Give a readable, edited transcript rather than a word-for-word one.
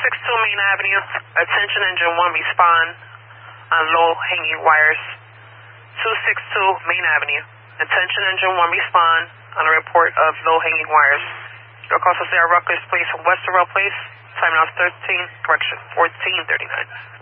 Main Avenue. Attention engine 1, respond on low hanging wires. 262 Main Avenue. Attention engine 1, respond on a report of low hanging wires. Your call to Sarah Rutgers Place from Westerville Place. Time now is 14:39.